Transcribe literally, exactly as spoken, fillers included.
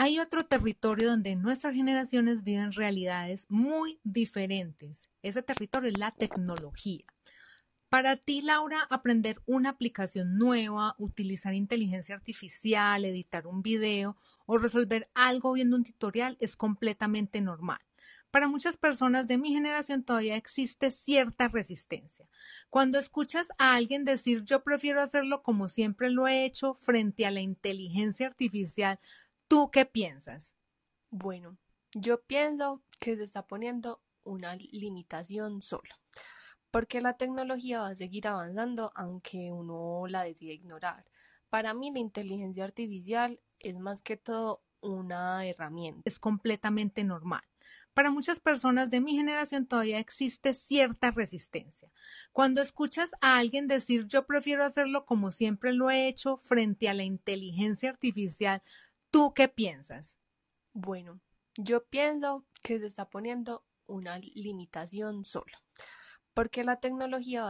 Hay otro territorio donde nuestras generaciones viven realidades muy diferentes. Ese territorio es la tecnología. Para ti, Laura, aprender una aplicación nueva, utilizar inteligencia artificial, editar un video o resolver algo viendo un tutorial es completamente normal. Para muchas personas de mi generación todavía existe cierta resistencia. Cuando escuchas a alguien decir yo prefiero hacerlo como siempre lo he hecho frente a la inteligencia artificial, ¿tú qué piensas? Bueno, yo pienso que se está poniendo una limitación solo, porque la tecnología va a seguir avanzando aunque uno la decida ignorar. Para mí la inteligencia artificial es más que todo una herramienta. Es completamente normal. Para muchas personas de mi generación todavía existe cierta resistencia. Cuando escuchas a alguien decir yo prefiero hacerlo como siempre lo he hecho frente a la inteligencia artificial, ¿tú qué piensas? Bueno, yo pienso que se está poniendo una limitación solo, porque la tecnología